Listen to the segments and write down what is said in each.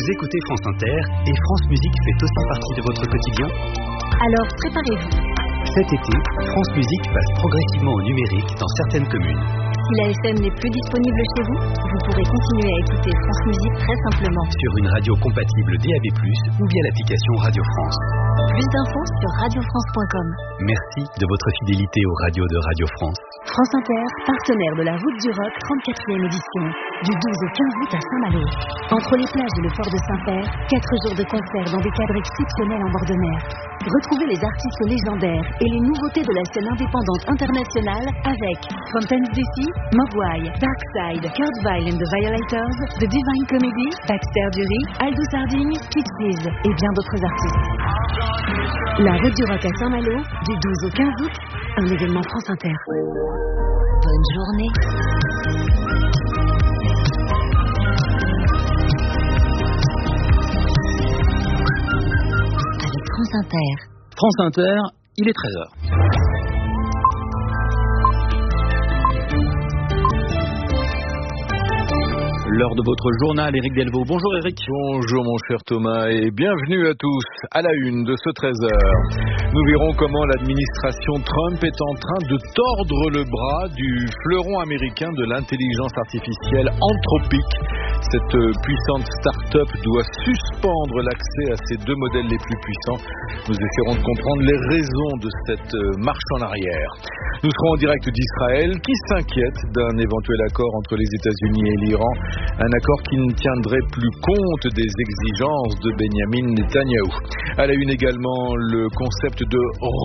Vous écoutez France Inter et France Musique fait aussi partie de votre quotidien? Alors préparez-vous. Cet été, France Musique passe progressivement au numérique dans certaines communes. Si la FM n'est plus disponible chez vous, vous pourrez continuer à écouter France Musique très simplement. Sur une radio compatible DAB+, ou via l'application Radio France. Plus d'infos sur radiofrance.com. Merci de votre fidélité aux radios de Radio France. France Inter, partenaire de la Route du Rock 34e édition, du 12 au 15 août à Saint-Malo. Entre les plages et le port de Saint-Père, 4 jours de concerts dans des cadres exceptionnels en bord de mer. Retrouvez les artistes légendaires et les nouveautés de la scène indépendante internationale avec Fontaines DC, Mogwai, Darkside, Kurt Weill and the Violators, The Divine Comedy, Baxter Dury, Aldous Harding, Pixies et bien d'autres artistes. La Route du Rock à Saint-Malo, du 12 au 15 août, un événement France Inter. Bonne journée. Avec France Inter. France Inter, il est 13h. L'heure de votre journal, Éric Delvaux. Bonjour Éric. Bonjour mon cher Thomas et bienvenue à tous. À la une de ce 13h, nous verrons comment l'administration Trump est en train de tordre le bras du fleuron américain de l'intelligence artificielle Anthropic. Cette puissante start-up doit suspendre l'accès à ces deux modèles les plus puissants. Nous essaierons de comprendre les raisons de cette marche en arrière. Nous serons en direct d'Israël qui s'inquiète d'un éventuel accord entre les États-Unis et l'Iran. Un accord qui ne tiendrait plus compte des exigences de Benyamin Netanyahou. À la une également, le concept de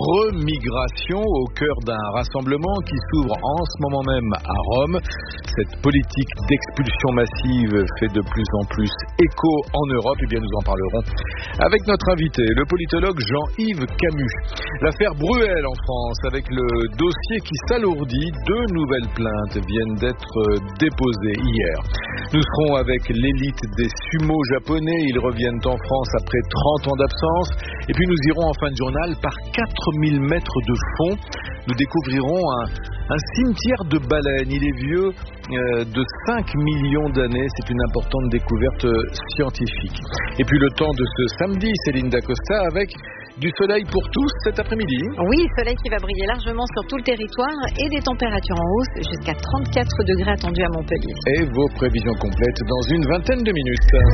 remigration au cœur d'un rassemblement qui s'ouvre en ce moment même à Rome. Cette politique d'expulsion massive fait de plus en plus écho en Europe. Eh bien, nous en parlerons avec notre invité, le politologue Jean-Yves Camus. L'affaire Bruel en France, avec le dossier qui s'alourdit. 2 nouvelles plaintes viennent d'être déposées hier. Nous serons avec l'élite des sumo japonais. Ils reviennent en France après 30 ans d'absence. Et puis nous irons en fin de journal par 4000 mètres de fond. Nous découvrirons un cimetière de baleines. Il est vieux de 5 millions d'années. C'est une importante découverte scientifique. Et puis le temps de ce samedi, Céline Dacosta, avec du soleil pour tous cet après-midi. Oui, soleil qui va briller largement sur tout le territoire et des températures en hausse jusqu'à 34 degrés attendus à Montpellier. Et vos prévisions complètes dans une vingtaine de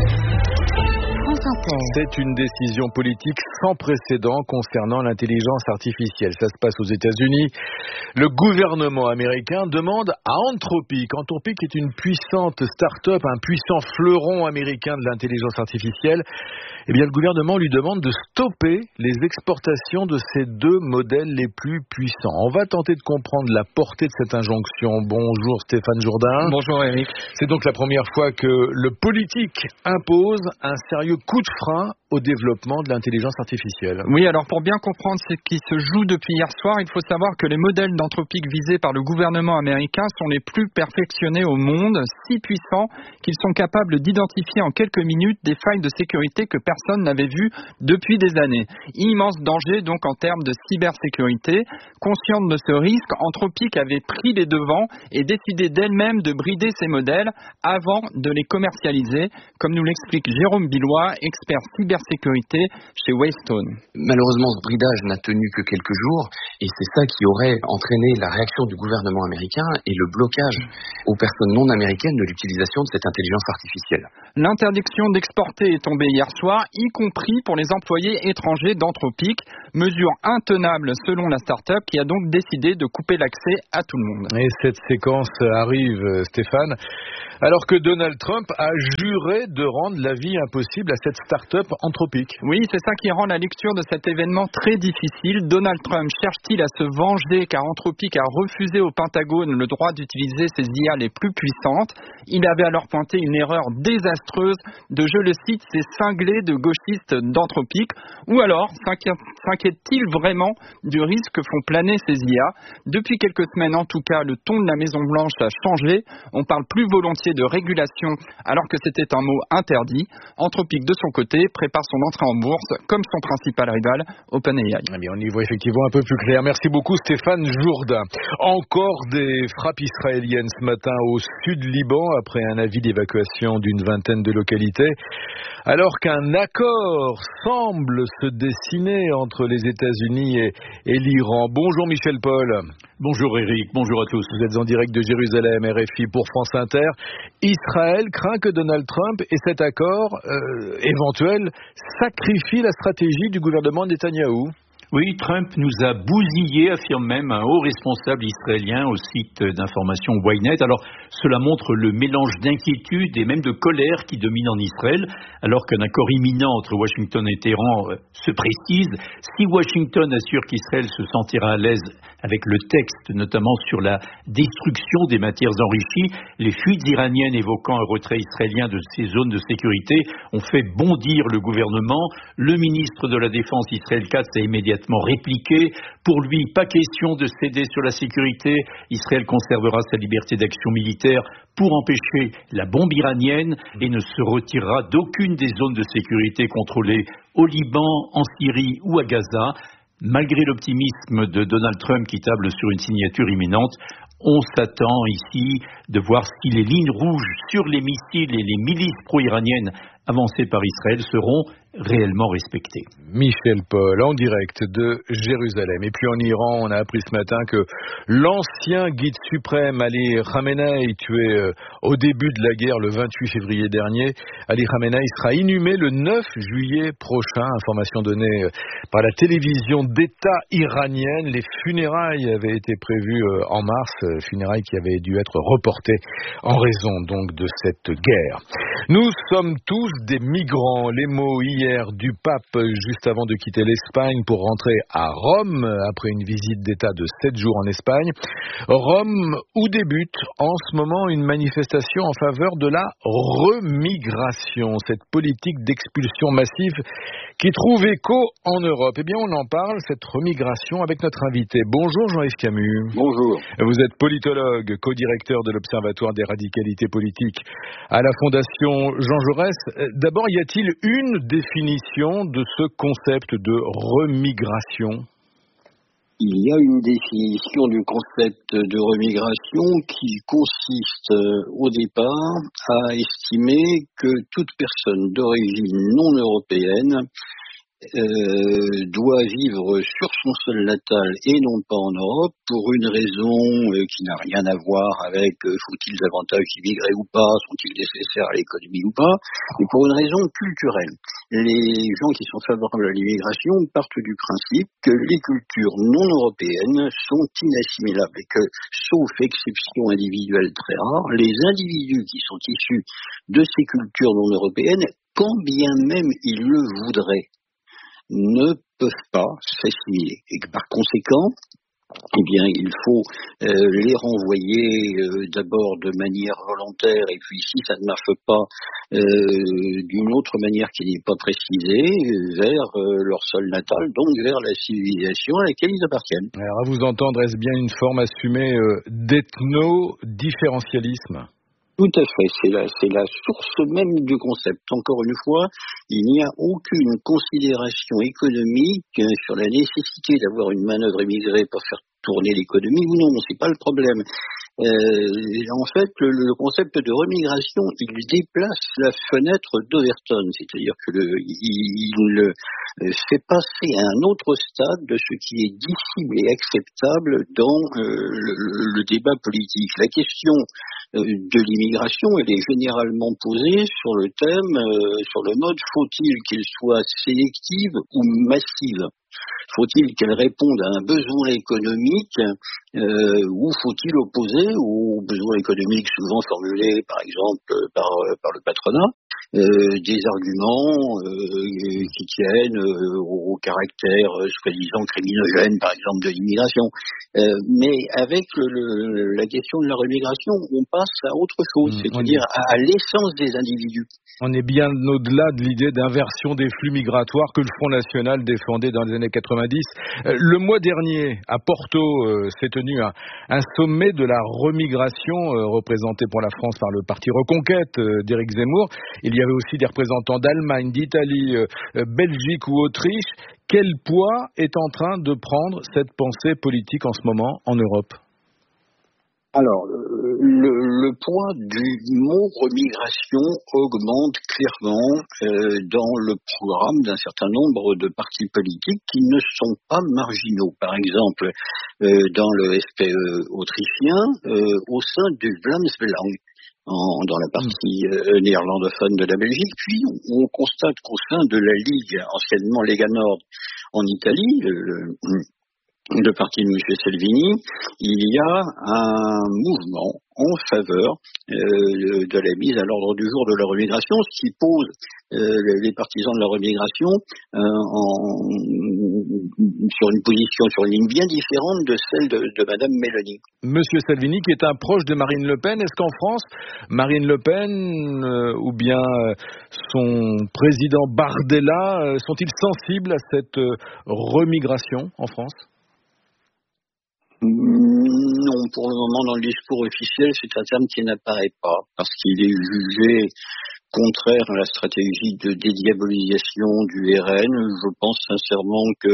minutes. C'est une décision politique sans précédent concernant l'intelligence artificielle. Ça se passe aux États-Unis. Le gouvernement américain demande à Anthropic. Anthropic est une puissante start-up, un puissant fleuron américain de l'intelligence artificielle. Eh bien, le gouvernement lui demande de stopper les exportations de ces 2 modèles les plus puissants. On va tenter de comprendre la portée de cette injonction. Bonjour Stéphane Jourdain. Bonjour Éric. C'est donc la première fois que le politique impose un sérieux coup de frein au développement de l'intelligence artificielle. Oui, alors pour bien comprendre ce qui se joue depuis hier soir, il faut savoir que les modèles d'Anthropic visés par le gouvernement américain sont les plus perfectionnés au monde, si puissants qu'ils sont capables d'identifier en quelques minutes des failles de sécurité que personne n'avait vues depuis des années. Immense danger donc en termes de cybersécurité. Consciente de ce risque, Anthropic avait pris les devants et décidé d'elle-même de brider ces modèles avant de les commercialiser, comme nous l'explique Jérôme Billois, expert cybersécurité chez Waystone. Malheureusement, ce bridage n'a tenu que quelques jours et c'est ça qui aurait entraîné la réaction du gouvernement américain et le blocage aux personnes non américaines de l'utilisation de cette intelligence artificielle. L'interdiction d'exporter est tombée hier soir, y compris pour les employés étrangers d'Anthropic, mesure intenable selon la start-up qui a donc décidé de couper l'accès à tout le monde. Et cette séquence arrive, Stéphane, alors que Donald Trump a juré de rendre la vie impossible à cette start-up Anthropic. Oui, c'est ça qui rend la lecture de cet événement très difficile. Donald Trump cherche-t-il à se venger car Anthropic a refusé au Pentagone le droit d'utiliser ses IA les plus puissantes. Il avait alors pointé une erreur désastreuse de, je le cite, ces cinglés de gauchistes d'Anthropic. Ou alors S'inquiète-t-il vraiment du risque que font planer ces IA? Depuis quelques semaines, en tout cas, le ton de la Maison-Blanche a changé. On parle plus volontiers de régulation alors que c'était un mot interdit. Anthropic, de son côté, prépare son entrée en bourse comme son principal rival, OpenAI. Eh bien, on y voit effectivement un peu plus clair. Merci beaucoup Stéphane Jourdain. Encore des frappes israéliennes ce matin au sud Liban après un avis d'évacuation d'une vingtaine de localités. Alors qu'un accord semble se dessiner entre les États-Unis et l'Iran. Bonjour Michel Paul. Bonjour Eric, bonjour à tous. Vous êtes en direct de Jérusalem, RFI pour France Inter. Israël craint que Donald Trump et cet accord éventuel sacrifie la stratégie du gouvernement Netanyahou. Oui, Trump nous a bousillé, affirme même un haut responsable israélien au site d'information Ynet. Alors, cela montre le mélange d'inquiétude et même de colère qui domine en Israël, alors qu'un accord imminent entre Washington et Téhéran se précise. Si Washington assure qu'Israël se sentira à l'aise avec le texte, notamment sur la destruction des matières enrichies, les fuites iraniennes évoquant un retrait israélien de ces zones de sécurité ont fait bondir le gouvernement. Le ministre de la Défense, Israël Katz, a immédiatement répliqué. Pour lui, pas question de céder sur la sécurité. Israël conservera sa liberté d'action militaire pour empêcher la bombe iranienne et ne se retirera d'aucune des zones de sécurité contrôlées au Liban, en Syrie ou à Gaza. Malgré l'optimisme de Donald Trump qui table sur une signature imminente, on s'attend ici de voir si les lignes rouges sur les missiles et les milices pro-iraniennes avancées par Israël seront réellement respectées. Michel Paul, en direct de Jérusalem. Et puis en Iran, on a appris ce matin que l'ancien guide suprême Ali Khamenei, tué au début de la guerre le 28 février dernier, Ali Khamenei sera inhumé le 9 juillet prochain. Information donnée par la télévision d'État iranienne. Les funérailles avaient été prévues en mars, funérailles qui avaient dû être reportées en raison donc de cette guerre. Nous sommes tous des migrants. Les mots hier du pape juste avant de quitter l'Espagne pour rentrer à Rome après une visite d'État de 7 jours en Espagne. Rome où débute en ce moment une manifestation en faveur de la remigration, cette politique d'expulsion massive qui trouve écho en Europe. Eh bien, on en parle, cette remigration, avec notre invité. Bonjour Jean-Yves Camus. Bonjour. Vous êtes politologue, co-directeur de l'Observatoire des radicalités politiques à la Fondation Jean Jaurès. D'abord, y a-t-il une définition de ce concept de remigration ? Il y a une définition du concept de remigration qui consiste au départ à estimer que toute personne d'origine non européenne doit vivre sur son sol natal et non pas en Europe pour une raison qui n'a rien à voir avec faut-il davantage immigrer ou pas, sont-ils nécessaires à l'économie ou pas, mais pour une raison culturelle. Les gens qui sont favorables à l'immigration partent du principe que les cultures non européennes sont inassimilables et que, sauf exception individuelle très rare, les individus qui sont issus de ces cultures non européennes, quand bien même ils le voudraient, ne peuvent pas s'assimiler et que par conséquent, eh bien, il faut les renvoyer d'abord de manière volontaire et puis si ça ne marche pas d'une autre manière qui n'est pas précisée vers leur sol natal, donc vers la civilisation à laquelle ils appartiennent. Alors à vous entendre, est-ce bien une forme assumée d'ethno-différentialisme ? Tout à fait, c'est la source même du concept. Encore une fois, il n'y a aucune considération économique sur la nécessité d'avoir une manœuvre immigrée pour faire tourner l'économie ou non, c'est pas le problème. En fait, le concept de remigration, il déplace la fenêtre d'Overton, c'est-à-dire que il fait passer à un autre stade de ce qui est dissible et acceptable dans le débat politique. La question de l'immigration, elle est généralement posée sur le thème, sur le mode faut-il qu'elle soit sélective ou massive ? Faut-il qu'elle réponde à un besoin économique ou faut-il opposer aux besoins économiques souvent formulés par exemple par le patronat des arguments qui tiennent au caractère soi-disant criminogène, par exemple, de l'immigration. Mais avec la question de la remigration, on passe à autre chose, c'est-à-dire à l'essence des individus. On est bien au-delà de l'idée d'inversion des flux migratoires que le Front National défendait dans les années 90. Le mois dernier, à Porto, s'est tenu un sommet de la remigration représenté pour la France par le parti Reconquête d'Éric Zemmour. Il y avait aussi des représentants d'Allemagne, d'Italie, Belgique ou Autriche. Quel poids est en train de prendre cette pensée politique en ce moment en Europe ? Alors, le poids du mot remigration augmente clairement dans le programme d'un certain nombre de partis politiques qui ne sont pas marginaux. Par exemple, dans le SPE autrichien, au sein du Vlaams-Belang, dans la partie néerlandophone de la Belgique. Puis, on constate qu'au sein de la Ligue, anciennement Lega Nord, en Italie, le parti de M. Salvini, il y a un mouvement en faveur de la mise à l'ordre du jour de la remigration, ce qui pose les partisans de la remigration sur une position, sur une ligne bien différente de celle de Madame Mélanie. Monsieur Salvini, qui est un proche de Marine Le Pen, est-ce qu'en France, Marine Le Pen ou bien son président Bardella sont-ils sensibles à cette remigration en France ? Non, pour le moment, dans le discours officiel, c'est un terme qui n'apparaît pas, parce qu'il est jugé contraire à la stratégie de dédiabolisation du RN. Je pense sincèrement que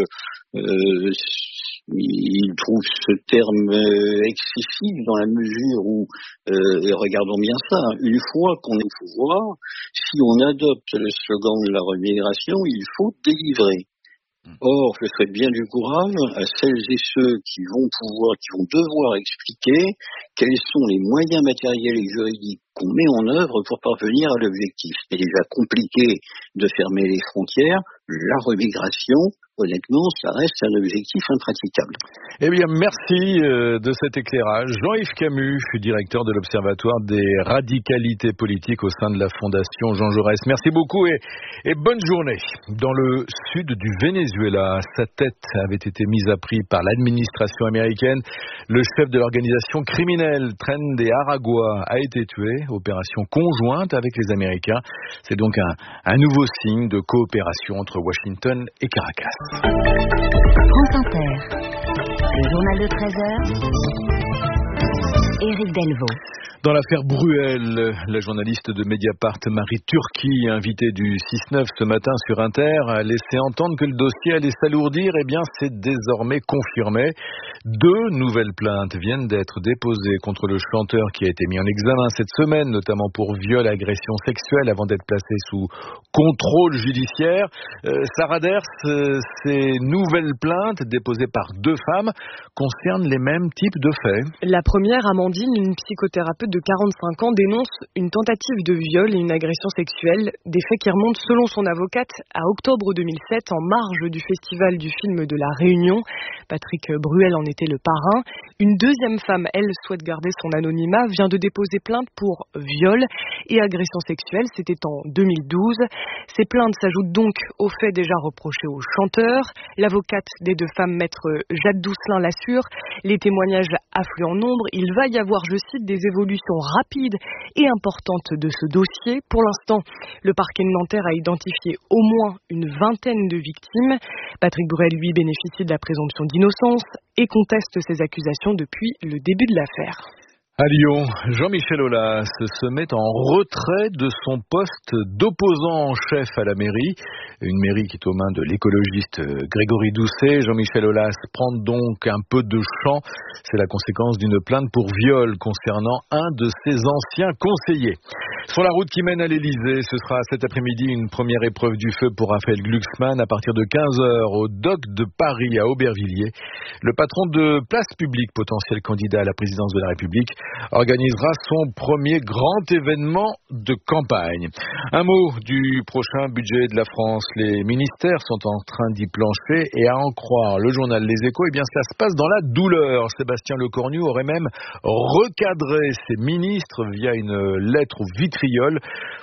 il trouve ce terme excessif dans la mesure où, regardons bien ça, une fois qu'on est au pouvoir, si on adopte le slogan de la remigration, il faut délivrer. Or, je ferai bien du courage à celles et ceux qui vont devoir expliquer quels sont les moyens matériels et juridiques qu'on met en œuvre pour parvenir à l'objectif. C'est déjà compliqué de fermer les frontières. La remigration, honnêtement, ça reste un objectif impraticable. Eh bien, merci de cet éclairage. Jean-Yves Camus, directeur de l'Observatoire des radicalités politiques au sein de la Fondation Jean Jaurès. Merci beaucoup et bonne journée. Dans le sud du Venezuela, sa tête avait été mise à prix par l'administration américaine. Le chef de l'organisation criminelle Tren de Aragua a été tué. Opération conjointe avec les Américains. C'est donc un nouveau signe de coopération entre Washington et Caracas. France Inter, le journal de 13h, Éric Delvaux. Dans l'affaire Bruel, la journaliste de Mediapart Marie Turki, invitée du 6-9 ce matin sur Inter, a laissé entendre que le dossier allait s'alourdir. Eh bien, c'est désormais confirmé. 2 nouvelles plaintes viennent d'être déposées contre le chanteur qui a été mis en examen cette semaine, notamment pour viol et agression sexuelle avant d'être placé sous contrôle judiciaire. Sarah Ders, ces nouvelles plaintes déposées par 2 femmes concernent les mêmes types de faits. La première, Amandine, une psychothérapeute de 45 ans, dénonce une tentative de viol et une agression sexuelle, des faits qui remontent selon son avocate à octobre 2007 en marge du festival du film de La Réunion. Patrick Bruel en était le parrain. Une deuxième femme, elle, souhaite garder son anonymat, vient de déposer plainte pour viol et agression sexuelle. C'était en 2012. Ces plaintes s'ajoutent donc aux faits déjà reprochés au chanteur. L'avocate des 2 femmes, maître Jade Doucelin, l'assure. Les témoignages affluent en nombre. Il va y avoir, je cite, des évolutions rapide et importante de ce dossier. Pour l'instant, le parquet de Nanterre a identifié au moins une 20aine de victimes. Patrick Bruel, lui, bénéficie de la présomption d'innocence et conteste ces accusations depuis le début de l'affaire. À Lyon, Jean-Michel Aulas se met en retrait de son poste d'opposant en chef à la mairie. Une mairie qui est aux mains de l'écologiste Grégory Doucet. Jean-Michel Aulas prend donc un peu de champ. C'est la conséquence d'une plainte pour viol concernant un de ses anciens conseillers. Sur la route qui mène à l'Elysée, ce sera cet après-midi une première épreuve du feu pour Raphaël Glucksmann à partir de 15h au dock de Paris à Aubervilliers. Le patron de Place Publique, potentiel candidat à la présidence de la République, organisera son premier grand événement de campagne. Un mot du prochain budget de la France. Les ministères sont en train d'y plancher et à en croire le journal Les Échos, eh bien cela se passe dans la douleur. Sébastien Lecornu aurait même recadré ses ministres via une lettre au vitriol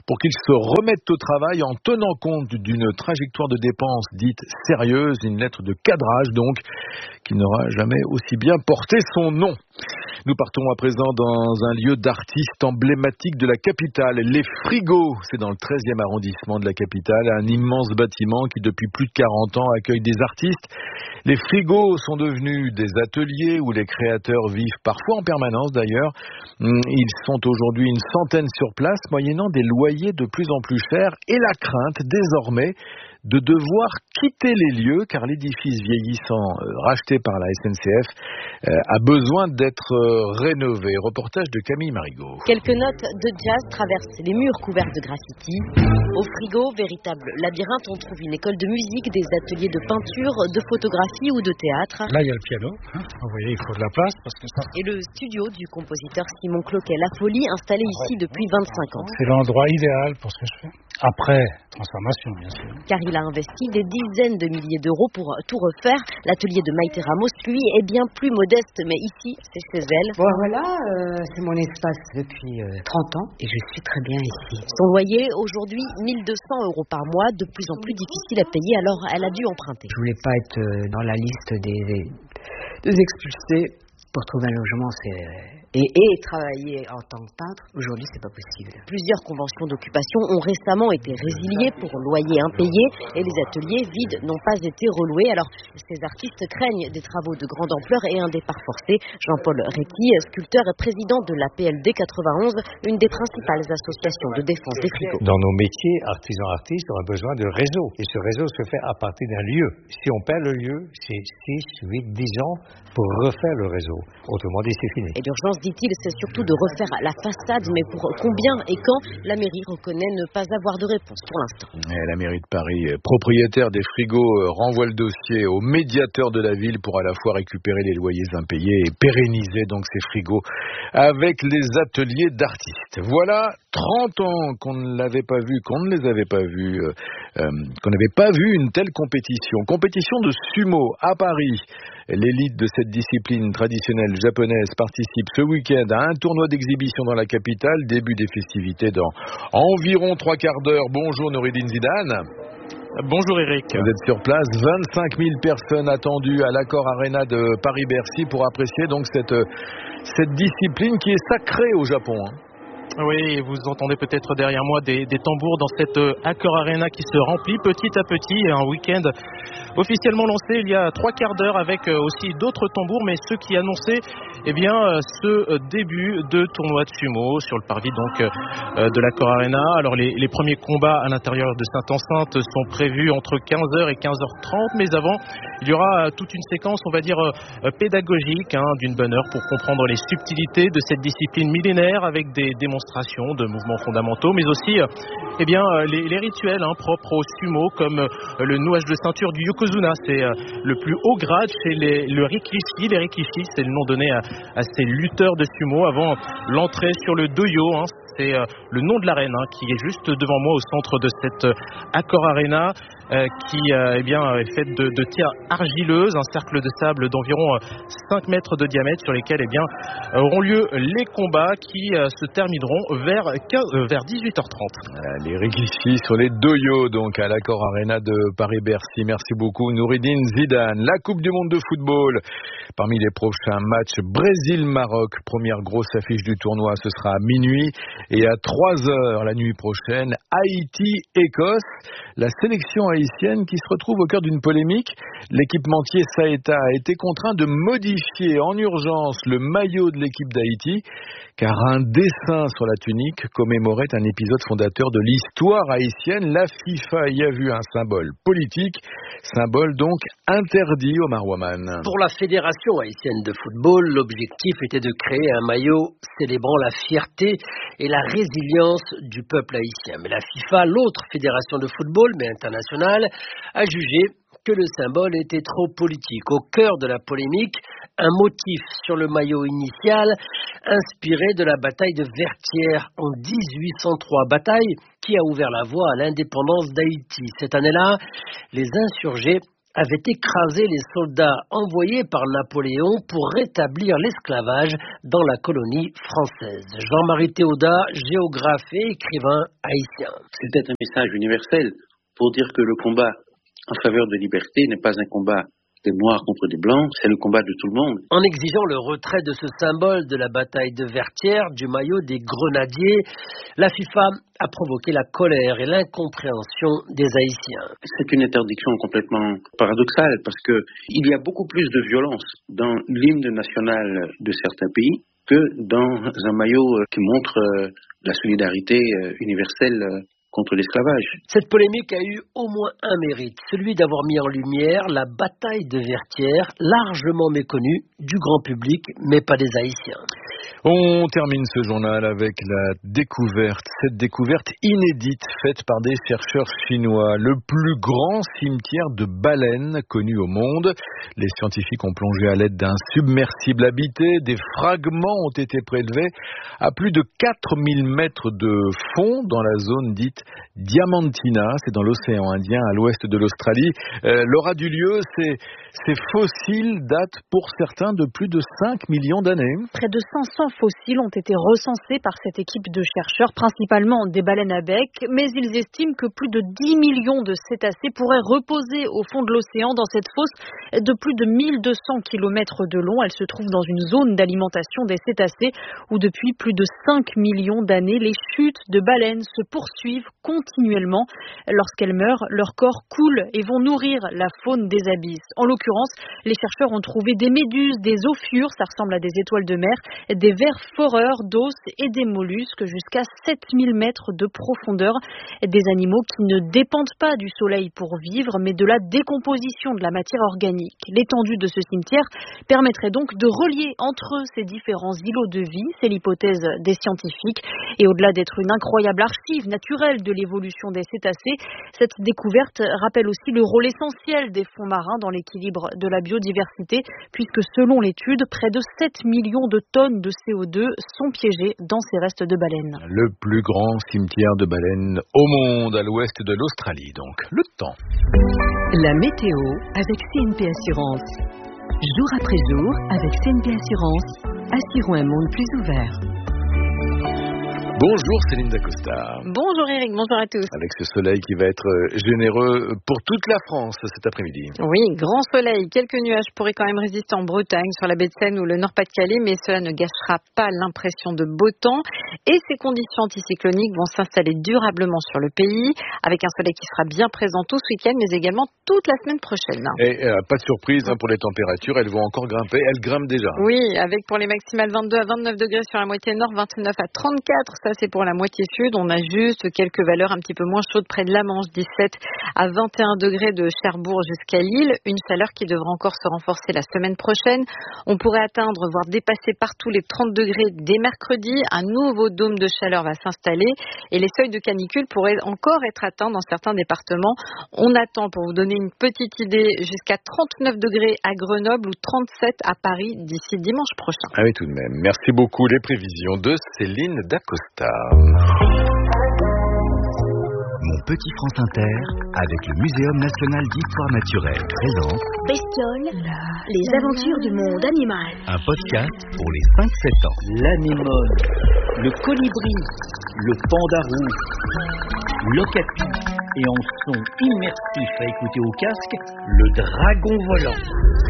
pour qu'ils se remettent au travail en tenant compte d'une trajectoire de dépenses dite sérieuse, une lettre de cadrage donc, qui n'aura jamais aussi bien porté son nom. Nous partons à présent dans un lieu d'artistes emblématique de la capitale, les Frigos. C'est dans le 13e arrondissement de la capitale, un immense bâtiment qui depuis plus de 40 ans accueille des artistes. Les Frigos sont devenus des ateliers où les créateurs vivent parfois en permanence d'ailleurs. Ils sont aujourd'hui une centaine sur place, moyennant des loyers de plus en plus chers et la crainte désormais de devoir quitter les lieux car l'édifice vieillissant racheté par la SNCF a besoin d'être rénové. Reportage de Camille Marigot. Quelques notes de jazz traversent les murs couverts de graffiti. Au Frigo, véritable labyrinthe, on trouve une école de musique, des ateliers de peinture, de photographie ou de théâtre. Là, il y a le piano. Vous voyez, il faut de la place parce que ça... Et le studio du compositeur Simon Cloquet, La Folie, installé ici depuis 25 ans. C'est l'endroit idéal pour ce que je fais. Après, transformation, bien sûr. Car il a investi des dizaines de milliers d'euros pour tout refaire. L'atelier de Maïté Ramos, lui, est bien plus modeste, mais ici, c'est chez elle. Voilà, c'est mon espace depuis 30 ans et je suis très bien ici. Son loyer, aujourd'hui, 1 200 € par mois, de plus en plus difficile à payer, alors elle a dû emprunter. Je voulais pas être dans la liste des expulsés. Pour trouver un logement, et travailler en tant que peintre, aujourd'hui, c'est pas possible. Plusieurs conventions d'occupation ont récemment été résiliées pour loyers impayés et les ateliers vides n'ont pas été reloués. Alors, ces artistes craignent des travaux de grande ampleur et un départ forcé. Jean-Paul Réqui, sculpteur et président de l'APLD 91, une des principales associations de défense des Frigos. Dans nos métiers, artistes, on a besoin de réseau. Et ce réseau se fait à partir d'un lieu. Si on perd le lieu, c'est 6, 8, 10 ans pour refaire le réseau. Autrement dit, c'est fini. Et l'urgence, dit-il, c'est surtout de refaire la façade, mais pour combien et quand, la mairie reconnaît ne pas avoir de réponse pour l'instant. Et la mairie de Paris, propriétaire des Frigos, renvoie le dossier au médiateur de la ville pour à la fois récupérer les loyers impayés et pérenniser donc ces Frigos avec les ateliers d'artistes. Voilà 30 ans qu'on ne les avait pas vus, qu'on n'avait pas vu une telle compétition. Compétition de sumo à Paris. L'élite de cette discipline traditionnelle japonaise participe ce week-end à un tournoi d'exhibition dans la capitale. Début des festivités dans environ 3 quarts d'heure. Bonjour Nouridine Zidane. Bonjour Eric. Vous êtes sur place, 25 000 personnes attendues à l'Accor Arena de Paris-Bercy pour apprécier donc cette discipline qui est sacrée au Japon. Oui, vous entendez peut-être derrière moi des tambours dans cette Accor Arena qui se remplit petit à petit. Un week-end officiellement lancé il y a 3 quarts d'heure avec aussi d'autres tambours, mais ceux qui annonçaient ce début de tournoi de sumo sur le parvis donc de l'Accor Arena. Alors les premiers combats à l'intérieur de Saint-Enceinte sont prévus entre 15h et 15h30, mais avant il y aura toute une séquence, on va dire, pédagogique d'une bonne heure pour comprendre les subtilités de cette discipline millénaire avec des démonstrations de mouvements fondamentaux, mais aussi les rituels propres au sumo, comme le nouage de ceinture du yokozuna. C'est le plus haut grade chez le rikishi. Les rikishi, c'est le nom donné à ces lutteurs de sumo avant l'entrée sur le doyo. C'est le nom de l'arène qui est juste devant moi au centre de cette Accor Arena qui est faite de terre argileuse, un cercle de sable d'environ 5 mètres de diamètre sur lesquels auront lieu les combats qui se termineront vers 18h30. Les rikishi sur les doyos donc à l'Accor Arena de Paris-Bercy. Merci beaucoup Nouridine Zidane. La Coupe du Monde de football. Parmi les prochains matchs, Brésil-Maroc, première grosse affiche du tournoi, ce sera à minuit. Et à 3h la nuit prochaine, Haïti-Écosse. La sélection haïtienne qui se retrouve au cœur d'une polémique. L'équipementier Saeta a été contraint de modifier en urgence le maillot de l'équipe d'Haïti car un dessin sur la tunique commémorait un épisode fondateur de l'histoire haïtienne. La FIFA y a vu un symbole politique, symbole donc interdit au Marouaman. Pour la Fédération haïtienne de football, l'objectif était de créer un maillot célébrant la fierté et la résilience du peuple haïtien. Mais la FIFA, l'autre fédération de football, mais internationale, a jugé que le symbole était trop politique. Au cœur de la polémique, un motif sur le maillot initial inspiré de la bataille de Vertières en 1803, bataille qui a ouvert la voie à l'indépendance d'Haïti. Cette année-là, les insurgés avait écrasé les soldats envoyés par Napoléon pour rétablir l'esclavage dans la colonie française. Jean-Marie Théodat, géographe et écrivain haïtien. C'était un message universel pour dire que le combat en faveur de liberté n'est pas un combat des Noirs contre des Blancs, c'est le combat de tout le monde. En exigeant le retrait de ce symbole de la bataille de Vertières, du maillot des grenadiers, la FIFA a provoqué la colère et l'incompréhension des Haïtiens. C'est une interdiction complètement paradoxale parce que il y a beaucoup plus de violence dans l'hymne national de certains pays que dans un maillot qui montre la solidarité universelle contre l'esclavage. Cette polémique a eu au moins un mérite, celui d'avoir mis en lumière la bataille de Vertières, largement méconnue du grand public, mais pas des Haïtiens. On termine ce journal avec cette découverte inédite faite par des chercheurs chinois. Le plus grand cimetière de baleines connu au monde. Les scientifiques ont plongé à l'aide d'un submersible habité. Des fragments ont été prélevés à plus de 4000 mètres de fond dans la zone dite Diamantina. C'est dans l'océan Indien à l'ouest de l'Australie. L'aura du lieu, ces fossiles datent pour certains de plus de 5 millions d'années. Près de 500 fossiles ont été recensés par cette équipe de chercheurs, principalement des baleines à bec, mais ils estiment que plus de 10 millions de cétacés pourraient reposer au fond de l'océan dans cette fosse de plus de 1200 km de long. Elle se trouve dans une zone d'alimentation des cétacés où depuis plus de 5 millions d'années, les chutes de baleines se poursuivent continuellement. Lorsqu'elles meurent, leur corps coule et vont nourrir la faune des abysses. En l'occurrence, les chercheurs ont trouvé des méduses, des ophures, ça ressemble à des étoiles de mer, des vers foreurs d'os et des mollusques jusqu'à 7000 mètres de profondeur. Des animaux qui ne dépendent pas du soleil pour vivre, mais de la décomposition de la matière organique. L'étendue de ce cimetière permettrait donc de relier entre ces différents îlots de vie, c'est l'hypothèse des scientifiques. Et au-delà d'être une incroyable archive naturelle de l'évolution des cétacés, cette découverte rappelle aussi le rôle essentiel des fonds marins dans l'équilibre de la biodiversité, puisque selon l'étude, près de 7 millions de tonnes de CO2 sont piégées dans ces restes de baleines. Le plus grand cimetière de baleines au monde, à l'ouest de l'Australie, donc. Le temps. La météo avec CNP Assurance. Jour après jour, avec CNP Assurance, assurons un monde plus ouvert. Bonjour Céline Dacosta. Bonjour Eric, bonjour à tous. Avec ce soleil qui va être généreux pour toute la France cet après-midi. Oui, grand soleil. Quelques nuages pourraient quand même résister en Bretagne, sur la baie de Seine ou le Nord-Pas-de-Calais, mais cela ne gâchera pas l'impression de beau temps. Et ces conditions anticycloniques vont s'installer durablement sur le pays, avec un soleil qui sera bien présent tout ce week-end, mais également toute la semaine prochaine. Et pas de surprise pour les températures, elles vont encore grimper, elles grimpent déjà. Oui, avec pour les maximales 22 à 29 degrés sur la moitié nord, 29 à 34, ça c'est pour la moitié sud. On a juste quelques valeurs un petit peu moins chaudes près de la Manche, 17 à 21 degrés de Cherbourg jusqu'à Lille. Une chaleur qui devra encore se renforcer la semaine prochaine. On pourrait atteindre, voire dépasser partout les 30 degrés dès mercredi. Un nouveau dôme de chaleur va s'installer et les seuils de canicule pourraient encore être atteints dans certains départements. On attend, pour vous donner une petite idée, jusqu'à 39 degrés à Grenoble ou 37 à Paris d'ici dimanche prochain. Ah oui, tout de même. Merci beaucoup. Les prévisions de Céline Dacosta. Mon petit France Inter, avec le Muséum national d'histoire naturelle, présente Bestioles, les aventures du monde animal. un podcast pour les 5-7 ans. L'anémone, le colibri, le panda rouge, l'ocapi et en son immersif à écouter au casque, le dragon volant.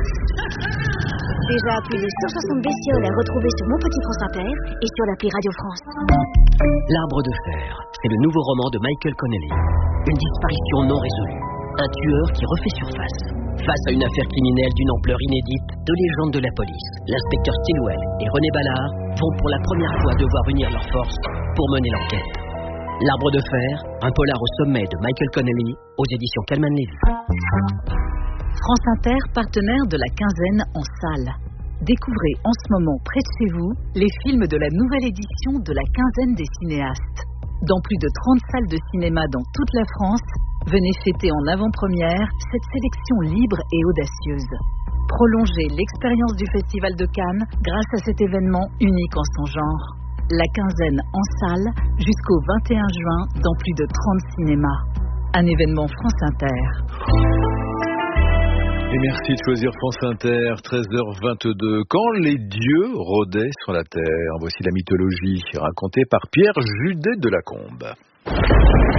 Déjà plus de 160 bestioles à retrouver sur Mon Petit France Inter et sur l'appli Radio France. L'Arbre de fer, c'est le nouveau roman de Michael Connelly. Une disparition non résolue. Un tueur qui refait surface. Face à une affaire criminelle d'une ampleur inédite, deux légendes de la police, l'inspecteur Stilwell et René Ballard, vont pour la première fois devoir unir leurs forces pour mener l'enquête. L'Arbre de fer, un polar au sommet de Michael Connelly, aux éditions Calman Levy. France Inter, partenaire de la quinzaine en salle. Découvrez en ce moment près de chez vous les films de la nouvelle édition de la quinzaine des cinéastes. Dans plus de 30 salles de cinéma dans toute la France, venez fêter en avant-première cette sélection libre et audacieuse. Prolongez l'expérience du Festival de Cannes grâce à cet événement unique en son genre. La quinzaine en salle jusqu'au 21 juin dans plus de 30 cinémas. Un événement France Inter. merci de choisir France Inter, 13h22. Quand les dieux rôdaient sur la terre, voici la mythologie racontée par Pierre Judet de Lacombe.